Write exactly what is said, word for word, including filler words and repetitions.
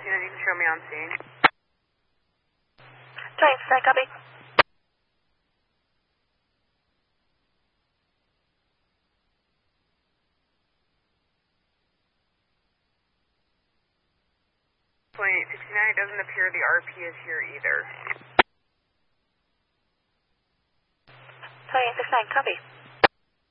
unit, you can show me on scene. twenty-six nine, copy. twenty-eight sixty-nine, it doesn't appear the R P is here either. twenty-eight sixty-nine, copy.